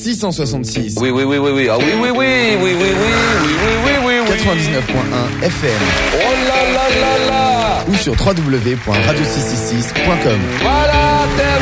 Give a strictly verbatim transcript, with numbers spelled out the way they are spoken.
six cent soixante-six. Oui, oui, oui, oui, oui. Ah oui, oui, oui, oui, oui, oui, oui, oui, oui, oui, oui. quatre-vingt-dix-neuf point un F M. Oh là là là là. Ou sur w w w point radio six cent soixante-six point com. Voilà,